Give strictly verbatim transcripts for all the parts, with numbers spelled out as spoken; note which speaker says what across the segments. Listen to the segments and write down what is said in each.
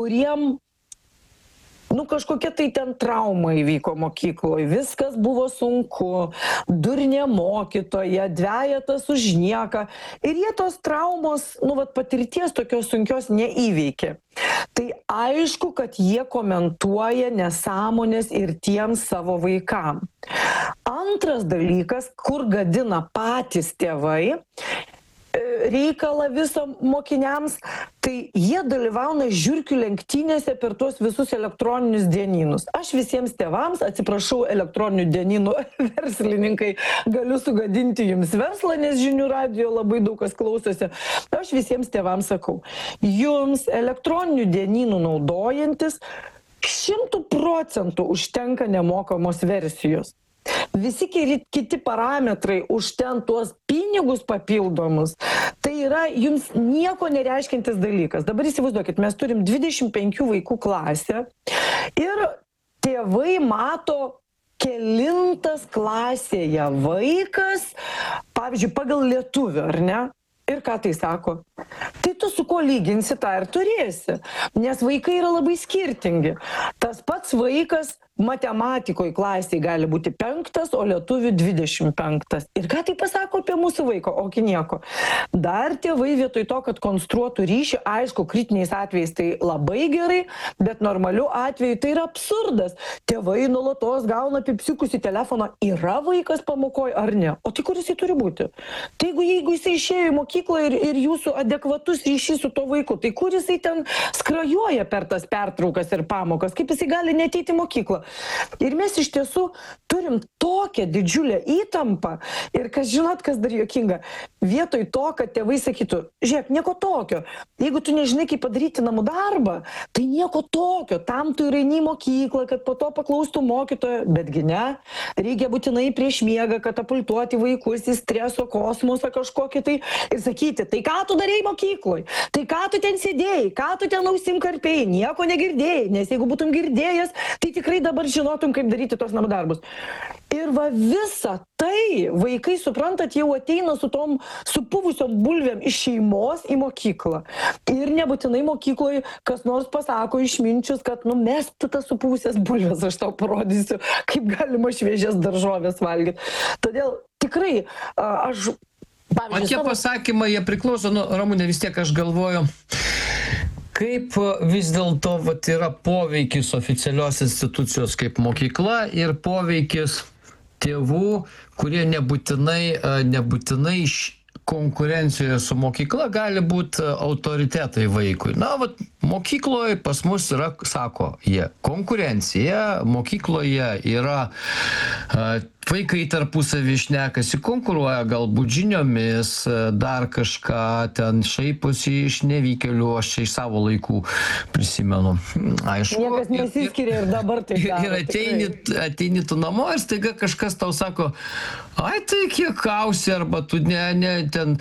Speaker 1: kuriem nu kažkokia tai ten trauma įvyko mokykloje, viskas buvo sunku, durnė mokytoja, dvejetas už nieką ir jie tos traumos, nu vat patirties tokios sunkios neįveikė. Tai aišku, kad jie komentuoja nesąmonės ir tiems savo vaikam. Antras dalykas, kur gadina patys tėvai reikalą visą mokiniams, tai jie dalyvauna žiurkių lenktynėse per tuos visus elektroninius dienynus. Aš visiems tėvams, atsiprašau, elektroninių dienynų verslininkai, galiu sugadinti jums verslą, nes žinių radijo labai daug kas klausosi. Aš visiems tėvams sakau, jums elektroninių dienynų naudojantis šimtų procentų užtenka nemokamos versijos. Visi kiti parametrai už ten tuos pinigus papildomus, tai yra jums nieko nereiškintis dalykas. Dabar įsivaizduokit, mes turim dvidešimt penkių vaikų klasę ir tėvai mato kelintas klasėje vaikas, pavyzdžiui, pagal lietuvių, ar ne? Ir ką tai sako? Tai tu su ko lyginsi, tą ir turėsi, nes vaikai yra labai skirtingi. Tas pats vaikas matematikoje klasėje gali būti penktas, o lietuvių dvidešimt penktas. Ir ką tai pasako apie mūsų vaiko? Ogi nieko. Dar tėvai vietoj to, kad konstruotų ryšį, aišku, kritiniais atvejais tai labai gerai, bet normaliu atveju tai yra absurdas. Tėvai nuolatos gauna pipsiukus į telefoną, yra vaikas pamokoje ar ne? O tai kur jisai turi būti? Tai jeigu, jeigu jisai išėjo į mokyklą ir, ir jūsų adekvatus ryšys su to vaiku, tai kur jisai ten skrajoja per tas pertraukas ir pamokas, kaip jisai gali neateiti į mokyklą? Ir mes iš tiesų turim tokią didžiulę įtampą ir kas žinot, kas dar juokinga, vietoj to, kad tėvai sakytų, žiūrėk, nieko tokio, jeigu tu nežinai, kaip padaryti namų darbą, tai nieko tokio, tam tu ir eini į mokyklą, kad po to paklaustų mokytojo, betgi ne, reikia būtinai prieš miegą katapultuoti vaikus į streso kosmosą kažkokį tai ir sakyti, tai ką tu darei mokykloje, tai ką tu ten sėdėjai, ką tu ten ausim karpėjai, nieko negirdėjai, nes jeigu būtum girdėjęs, tai tikrai dabar žinotum, kaip daryti tos namų darbus. Ir va visą tai vaikai, suprantat, jau ateina su tom supuvusiom bulvėm iš šeimos į mokyklą. Ir nebūtinai mokykloje kas nors pasako išminčius, kad nu mesk tu tas supuvusias bulvės, aš tau parodysiu, kaip galima šviežias daržovės valgyti. Todėl tikrai aš...
Speaker 2: O tie pasakymai, jie priklauso, nu, Ramūne, vis tiek aš galvoju, kaip vis dėlto vat, yra poveikis oficialios institucijos kaip mokykla ir poveikis tėvų, kurie nebūtinai, nebūtinai iš konkurencijoje su mokykla gali būti autoritetai vaikui. Na, vat, mokykloje pas mus yra, sako jie, konkurencija, mokykloje yra uh, vaikai tarpusavį šnekasi, konkuruoja galbūt žiniomis, dar kažką ten šaiposi iš nevykėlių, aš čia iš savo laikų prisimenu. Aišku,
Speaker 1: niekas nesiskiria ir dabar tai daro.
Speaker 2: Ir ateini, ateini tu namo ir staiga kažkas tau sako, ai tai kiek kausi, arba tu ne, ne, ten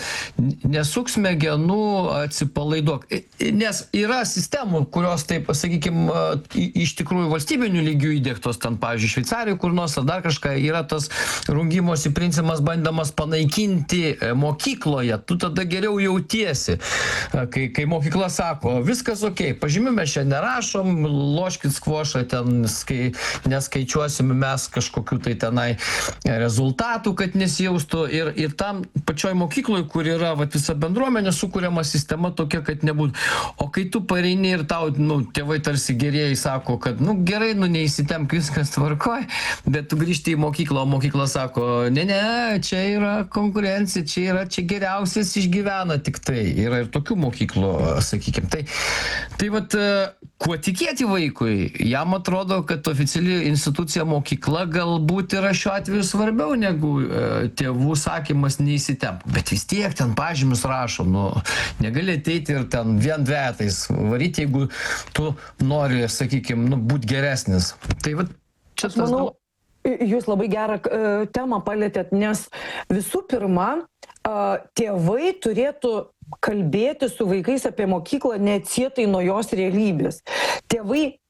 Speaker 2: nesuk smegenų, atsipalaiduok. Nes yra sistemų, kurios, taip, sakykime, iš tikrųjų valstybinių lygių įdėktos, ten, pavyzdžiui, Šveicarijoje kur nors, ar dar kažką, yra tas rungimosi principas bandamas panaikinti mokykloje, tu tada geriau jautiesi, kai, kai mokykla sako, viskas ok, pažymių mes čia nerašom, loškit skvošą, ten skai, neskaičiuosim mes kažkokių tai tenai rezultatų, kad nesijaustų ir, ir tam pačioj mokykloje, kur yra vat, visa bendruomenė, sukuriama sistema tokia, kad nebūtų. O kai tu pareini ir tau, nu, tėvai tarsi gerieji sako, kad, nu, gerai, nu, neįsitemk, viskas tvarkoj, bet tu grįžti į mokyklą, o mokykla sako, ne, ne, čia yra konkurencija, čia yra, čia geriausias išgyvena tik tai. Yra ir tokių mokyklų, sakykime. Tai, tai vat, kuo tikėti vaikui? Jam atrodo, kad oficiali institucija mokykla galbūt yra šiuo atveju svarbiau negu tėvų sakymas neįsitemp. Bet vis tiek ten pažymius rašo, nu, negali ateiti ir ten vien dvejetais varyti, jeigu tu nori, sakykime, nu, būti geresnis. Tai vat, čia tas...
Speaker 1: Manau, jūs labai gerą uh, temą palėtėt, nes visų pirma, uh, tėvai turėtų kalbėti su vaikais apie mokyklą neatsietai nuo jos realybės. Tėvai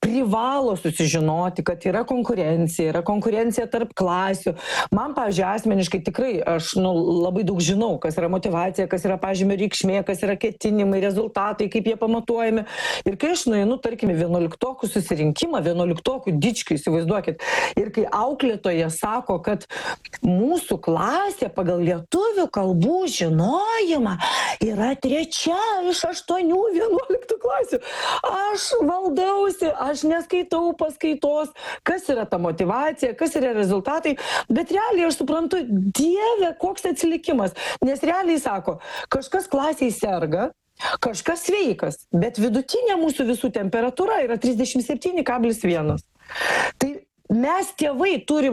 Speaker 1: privalo susižinoti, kad yra konkurencija, yra konkurencija tarp klasių. Man, pavyzdžiui, asmeniškai tikrai, aš nu, labai daug žinau, kas yra motivacija, kas yra pažymio reikšmė, kas yra ketinimai, rezultatai, kaip jie pamatuojami. Ir kai aš nueinu, tarkime, vienuoliktokų susirinkimą, vienuoliktokų dičkių, įsivaizduokit, ir kai auklėtoja sako, kad mūsų klasė pagal lietuvių kalbų žinojimą yra trečia iš aštuonių vienuoliktų klasių. Aš valdausi, aš neskaitau paskaitos, kas yra ta motyvacija, kas yra rezultatai, bet realiai aš suprantu, Dieve, koks atsilikimas, nes realiai sako, kažkas klasiai serga, kažkas sveikas, bet vidutinė mūsų visų temperatūra yra trisdešimt septyni kablelis vienas. Tai mes tėvai turim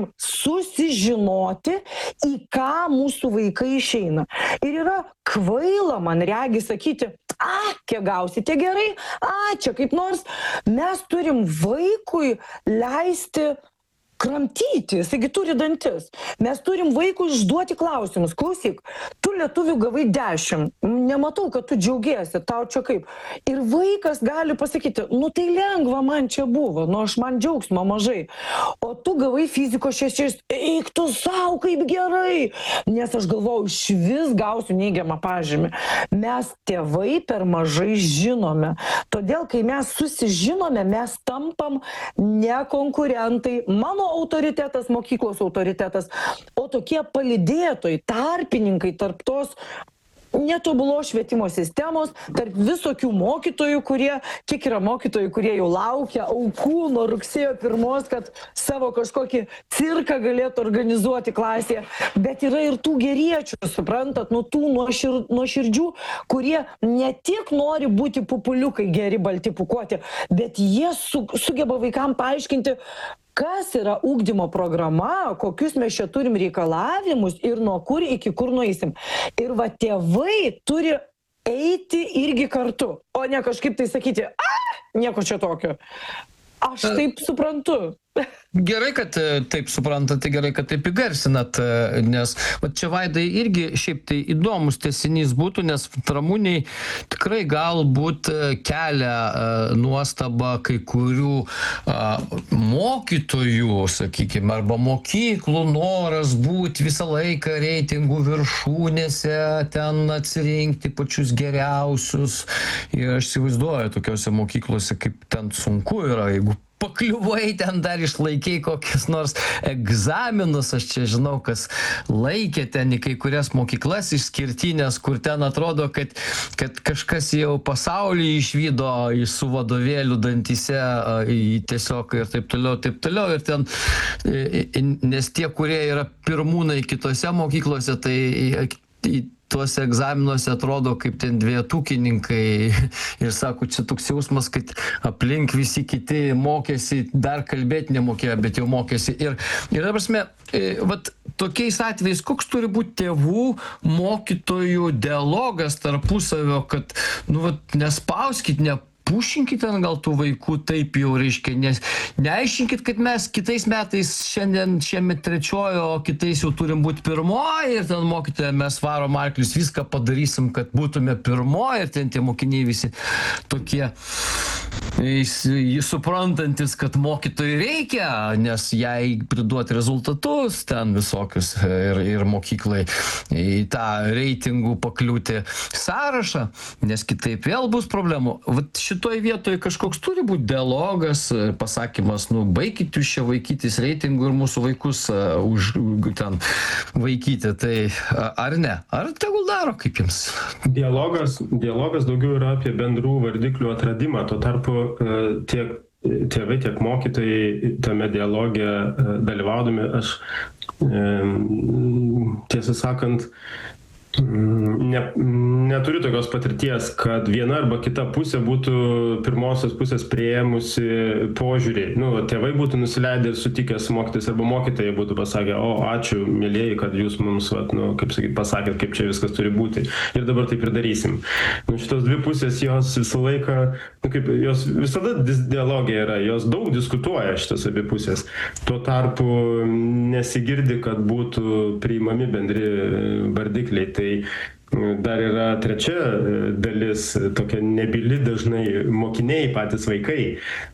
Speaker 1: susižinoti, į ką mūsų vaikai išeina. Ir yra kvaila, man regi, sakyti, a, kiek gausi, tiek gerai, a, čia kaip nors. Mes turim vaikui leisti kramtyti, jisai turi dantis. Mes turim vaikui užduoti klausimus. Klausyk, tu lietuvių gavai dešimt, nematau, kad tu džiaugiesi, tau čia kaip. Ir vaikas gali pasakyti, nu tai lengva man čia buvo, nu aš man džiaugsmo mažai. O tu gavai fizikos šešis, eik tu savo kaip gerai, nes aš galvojau, iš vis gausiu neigiamą pažymį. Mes tėvai per mažai žinome. Todėl, kai mes susižinome, mes tampam ne konkurentai. Mano autoritetas, mokyklos autoritetas, o tokie palydėtojai, tarpininkai tarp tos netobulos švietimo sistemos, tarp visokių mokytojų, kurie, kiek yra mokytojų, kurie jau laukia aukų nuo rugsėjo pirmos, kad savo kažkokį cirką galėtų organizuoti klasėje, bet yra ir tų geriečių, suprantat, nu tų nuošir, nuoširdžių, kurie ne tik nori būti pupuliukai geri, balti pukuoti, bet jie su, sugeba vaikam paaiškinti, kas yra ugdymo programa, kokius mes čia turim reikalavimus ir nuo kur iki kur nueisim. Ir va tėvai turi eiti irgi kartu, o ne kažkaip tai sakyti, a, nieko čia tokio. Aš taip suprantu.
Speaker 2: Gerai, kad taip suprantate, gerai, kad taip įgarsinat, nes va, čia Vaidai irgi šiaip tai įdomus tęsinys būtų, nes Ramūniai tikrai galbūt kelia nuostabą kai kurių a, mokytojų, sakykime, arba mokyklų noras būti visą laiką reitingų viršūnėse, ten atsirinkti pačius geriausius. Ir aš įsivaizduoju tokiuose mokyklose, kaip ten sunku yra, jeigu pakliuvai ten dar išlaikiai kokius nors egzaminus, aš čia žinau, kas laikė ten į kai kurias mokyklas išskirtinės, kur ten atrodo, kad, kad kažkas jau pasaulį išvydo su vadovėliu dantyse, tiesiog ir taip toliau, taip toliau. Ir ten, nes tie, kurie yra pirmūnai kitose mokyklose, tai į tuose egzaminuose atrodo kaip ten dvejetukininkai ir sako, čia toks jausmas, kad aplink visi kiti mokėsi, dar kalbėti nemokėjo, bet jau mokėsi. Ir, ir prasme, vat, tokiais atvejais, koks turi būti tėvų, mokytojų dialogas tarpusavio, kad, nu, vat, nespauskit, ne pušinkit ten gal tų vaikų taip jau, reiškia, nes neaiškinkit, kad mes kitais metais šiandien šiemet trečiojo, o kitais jau turim būti pirmoji ir ten mokytoja, mes varom arklius, viską padarysim, kad būtume pirmoji ir ten tie mokiniai visi tokie suprantantis, kad mokytojai reikia, nes jai priduoti rezultatus ten visokius ir, ir mokyklai į tą reitingų pakliūti sąrašą, nes kitaip vėl bus problemų. Vat šitoj vietoje kažkoks turi būti dialogas, pasakymas, nu, baikit jūs čia vaikytis reitingų ir mūsų vaikus uh, už ten vaikyti, tai uh, ar ne? Ar tegul daro kaip jums?
Speaker 3: Dialogas, dialogas daugiau yra apie bendrų vardiklių atradimą, tuo tarpu uh, tiek tėvai, tiek mokytojai tame dialoge uh, dalyvaudami, aš um, tiesą sakant, Ne, neturiu tokios patirties, kad viena arba kita pusė būtų pirmosios pusės priėmusi požiūrį. Nu, tėvai būtų nusileidę ir sutikę su mokytojais, arba mokytojai būtų pasakę, o ačiū, mielieji, kad jūs mums, vat, nu, kaip sakyt, pasakėt, kaip čia viskas turi būti. Ir dabar taip ir darysim. Nu, šitos dvi pusės, jos visą laiką, nu, kaip, jos visada dialogija yra, jos daug diskutuoja šitos abi pusės. Tuo tarpu nesigirdi, kad būtų priimami bendri vardikliai. Tai dar yra trečia dalis, tokia nebyli dažnai mokiniai, patys vaikai.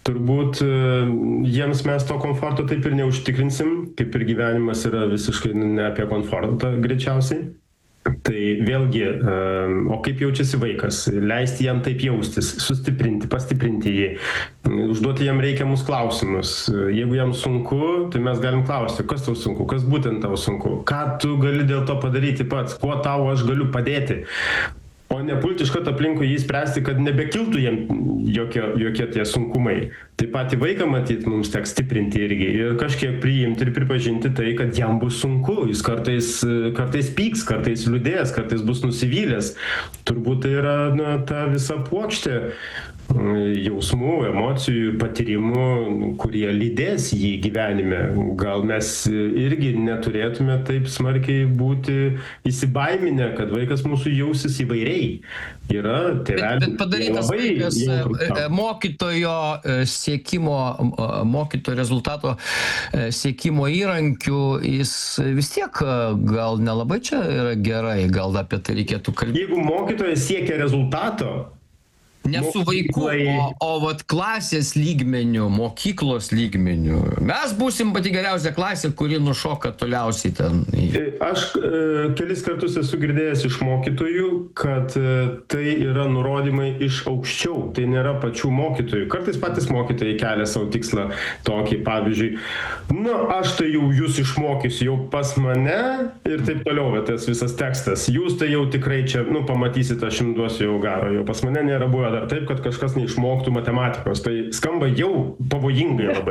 Speaker 3: turbūt jiems mes to komforto taip ir neužtikrinsim, kaip ir gyvenimas yra visiškai ne apie komfortą greičiausiai. Tai vėlgi, o kaip jaučiasi vaikas, leisti jam taip jaustis, sustiprinti, pastiprinti jį, užduoti jam reikiamus klausimus. Jeigu jam sunku, tai mes galim klausti, kas tau sunku, kas būtent tau sunku, ką tu gali dėl to padaryti pats, kuo tau aš galiu padėti. O nepulti iš karto aplinkui jį spręsti, kad nebekiltų jam jokie, jokie tie sunkumai. Taip pat į vaiką matyti mums teks stiprinti irgi ir kažkiek priimti ir pripažinti tai, kad jam bus sunku. Jis kartais, kartais pyks, kartais liūdės, kartais bus nusivylęs. Turbūt tai yra na, ta visa puokštė jausmų, emocijų, patyrimų, kurie lydės jį gyvenime. Gal mes irgi neturėtume taip smarkiai būti įsibaiminę, kad vaikas mūsų jausis įvairiai. Yra tėveliai.
Speaker 2: Bet, bet padarytas vaikas mokytojo siekimo, mokytojo rezultato siekimo įrankių, jis vis tiek gal nelabai čia yra gerai, gal apie tai reikėtų kalbėti.
Speaker 3: Jeigu mokytojas siekia rezultato,
Speaker 2: ne su vaiku, o, o vat klasės lygmeniu, mokyklos lygmeniu. Mes būsim pati geriausia klasė, kuri nušoka toliausiai ten.
Speaker 3: Aš e, kelis kartus esu girdėjęs iš mokytojų, kad e, tai yra nurodymai iš aukščiau, tai nėra pačių mokytojų. Kartais patys mokytojai kelia savo tikslą tokį, pavyzdžiui, nu, aš tai jau jūs išmokysiu jau pas mane ir taip toliau, bet tas visas tekstas. Jūs tai jau tikrai čia, nu, pamatysite, aš jums duosiu jau garo, jau pas mane nėra buvę dar taip, kad kažkas neišmoktų matematikos. Tai skamba jau pavojingai labai.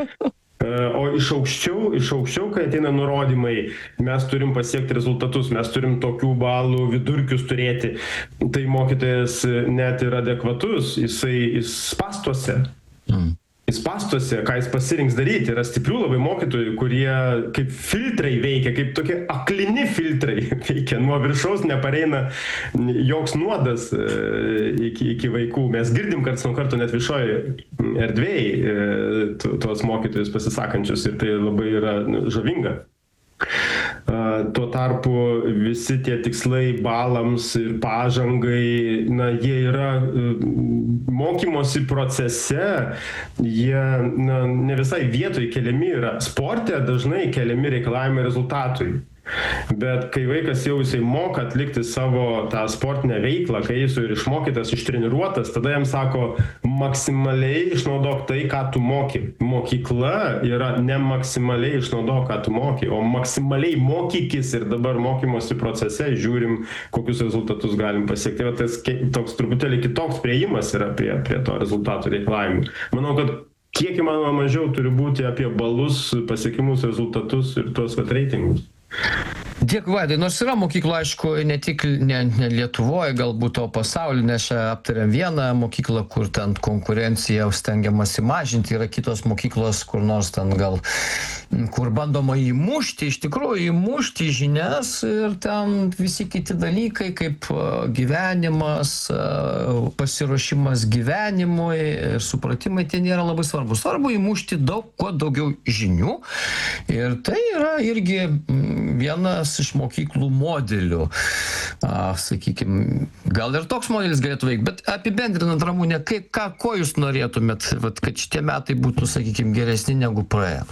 Speaker 3: O iš aukščiau, iš aukščiau, kai ateina nurodymai, mes turim pasiekti rezultatus, mes turim tokių balų vidurkius turėti, tai mokytojas net yra adekvatus, jisai jis pastuose. Mm. Jis pastuose, ką jis pasirinks daryti. Yra stiprių labai mokytojų, kurie kaip filtrai veikia, kaip tokie aklini filtrai veikia. Nuo viršaus nepareina joks nuodas iki, iki vaikų. Mes girdim karts nuo karto net viešoje erdvėje tuos mokytojus pasisakančius ir tai labai yra žavinga. Tuo tarpu visi tie tikslai balams ir pažangai, na, jie yra mokymosi procese, jie na, ne visai vietoj keliami yra. Sporte dažnai keliami reikalavimai rezultatui. Bet kai vaikas jau jisai moka atlikti savo tą sportinę veiklą, kai jis ir išmokytas, ištreniruotas, tada jam sako, maksimaliai išnaudok tai, ką tu moki. Mokykla yra ne maksimaliai išnaudok, ką tu moki, o maksimaliai mokykis ir dabar mokymosi procese žiūrim, kokius rezultatus galim pasiekti. Tai tas toks truputėlį kitoks priėjimas yra prie, prie to rezultatų reikalavimų. Manau, kad kiek įmanoma mažiau turi būti apie balus, pasiekimus, rezultatus ir tuos vat reitingus.
Speaker 2: Dėkui, Vaidai. Nors yra mokykla, aišku, ne tik ne, ne Lietuvoje, galbūt o pasaulyje, nes čia aptarėm vieną mokyklą, kur ten konkurencija stengiamasi mažinti, yra kitos mokyklos, kur nors ten gal, kur bandoma įmušti, iš tikrųjų įmušti žinias ir ten visi kiti dalykai, kaip gyvenimas, pasiruošimas gyvenimui ir supratimai, tie nėra labai svarbu. Svarbu įmušti daug, kuo daugiau žinių ir tai yra irgi vienas iš mokyklų modelių, a, sakykime, gal ir toks modelis galėtų veikti, bet apibendrinant, Ramūne, kaip, ką, ko jūs norėtumėt, vat, kad šitie metai būtų, sakykime, geresni negu praėję?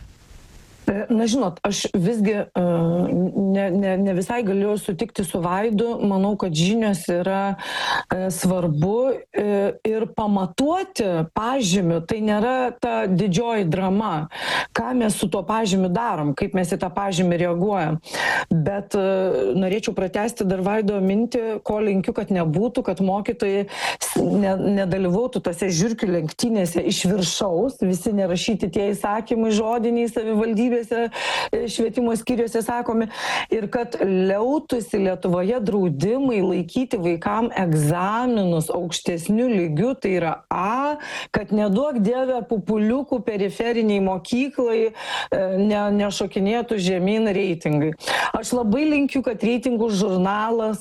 Speaker 1: Na, žinot, aš visgi ne, ne, ne visai galiu sutikti su Vaidu. Manau, kad žinios yra svarbu ir pamatuoti pažymių. Tai nėra ta didžioji drama, ką mes su tuo pažymiu darom, kaip mes į tą pažymį reaguojam. Bet norėčiau pratęsti dar Vaido mintį, ko linkiu, kad nebūtų, kad mokytojai ne, nedalyvautų tose žiurkių lenktynėse iš viršaus, visi nerašyti tie įsakymai žodiniai savivaldybės švietimo skyriuose sakomi ir kad liautųsi Lietuvoje draudimai laikyti vaikam egzaminus aukštesnių lygių, tai yra A, kad neduok dieve pupuliukų periferiniai mokyklai ne, nešokinėtų žemyn reitingai. Aš labai linkiu, kad reitingų žurnalas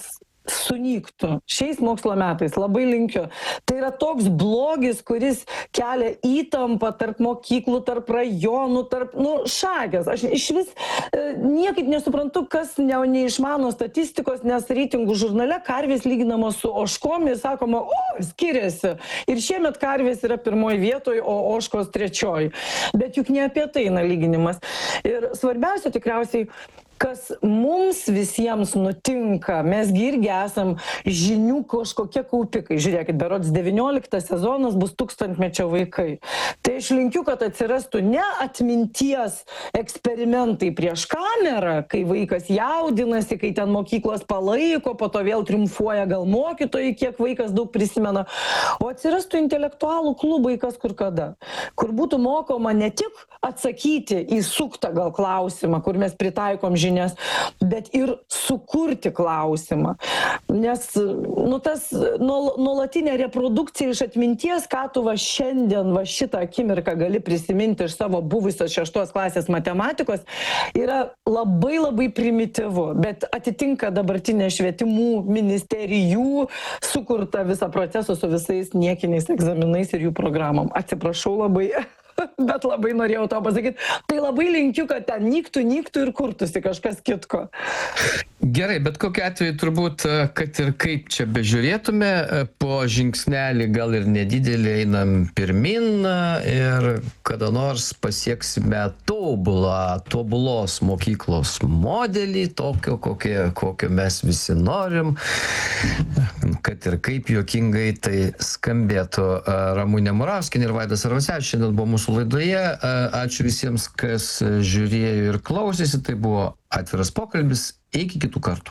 Speaker 1: sunyktų šiais mokslo metais, labai linkiu. Tai yra toks blogis, kuris kelia įtampą tarp mokyklų, tarp rajonų, tarp, nu, šakės. Aš iš vis e, niekaip nesuprantu, kas ne, neišmano statistikos, nes reitingų žurnale karvės lyginamos su ožkom ir sakoma, o, skiriasi. Ir šiemet karvės yra pirmoji vietoje, o ožkos trečioji. Bet juk ne apie tai eina lyginimas. Ir svarbiausia tikriausiai, kas mums visiems nutinka, mesgi irgi esam žinių kažkokie kaupikai. Žiūrėkit, berods devynioliktas sezonas bus tūkstantmečio vaikai. Tai aš linkiu, kad atsirastų ne atminties eksperimentai prieš kamerą, kai vaikas jaudinasi, kai ten mokyklos palaiko, po to vėl triumfuoja gal mokytojai, kiek vaikas daug prisimena, o atsirastų intelektualų klubai kas kur kada, kur būtų mokoma ne tik atsakyti į suktą gal klausimą, kur mes pritaikom žinias, bet ir sukurti klausimą. Nes nu, tas nuolatinė reprodukcija iš atminties, ką tu va šiandien, va šitą akimirką gali prisiminti iš savo buvusios šeštos klasės matematikos, yra labai labai primityvu, bet atitinka dabartinė švietimų ministerijų sukurta visą procesą su visais niekiniais egzaminais ir jų programom. Atsiprašau labai. Bet labai norėjau to pasakyti. Tai labai linkiu, kad ten nyktų, nyktų ir kurtųsi kažkas kitko.
Speaker 2: Gerai, bet kokiu atveju turbūt, kad ir kaip čia bežiūrėtume, po žingsnelį gal ir nedidelį einam pirmin ir kada nors pasieksime tobulą, tobulos mokyklos modelį, tokio, kokio, kokio mes visi norim. Kad ir kaip juokingai tai skambėtų. Ramunė Murauskienė ir Vaidas Arvasevičius šiandien buvo mūsų laidoje. Ačiū visiems, kas žiūrėjo ir klausėsi. Tai buvo atviras pokalbis. Iki kitų kartų.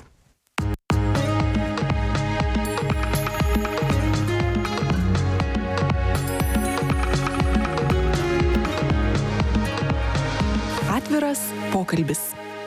Speaker 4: Atviras pokalbis.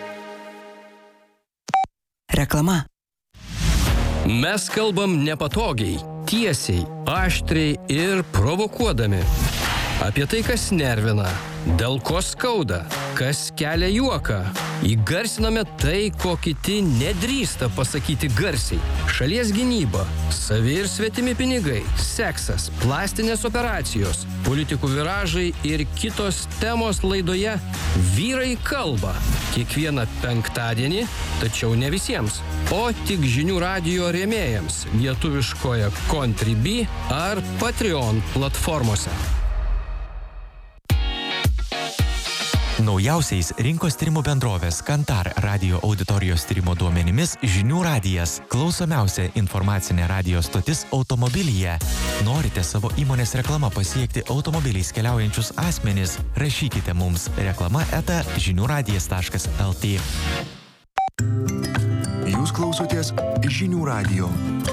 Speaker 4: Reklama.
Speaker 5: Mes kalbam nepatogiai, tiesiai, aštriai ir provokuodami. Apie tai, kas nervina, dėl ko skauda, kas kelia juoką. Įgarsiname tai, ko kiti nedrįsta pasakyti garsiai. Šalies gynyba, savi ir svetimi pinigai, seksas, plastinės operacijos, politikų viražai ir kitos temos laidoje Vyrai kalba. Kiekvieną penktadienį, tačiau ne visiems, o tik žinių radijo rėmėjams lietuviškoje Contribui ar Patreon platformose.
Speaker 6: Naujausiais rinkos tyrimų bendrovės Kantar radio auditorijos tyrimo duomenimis Žinių radijas – klausomiausia informacinė radio stotis automobilyje. Norite savo įmonės reklama pasiekti automobiliais keliaujančius asmenis? Rašykite mums reklama eta žinių radijas taškas el tė.
Speaker 7: Jūs klausotės Žinių radijo.